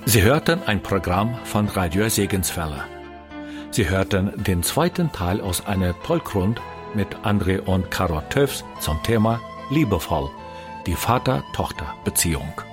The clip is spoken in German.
Sie hörten ein Programm von Radio Segenswelle. Sie hörten den zweiten Teil aus einer Talkrunde mit André und Karol Töfs zum Thema Liebevoll, die Vater-Tochter-Beziehung.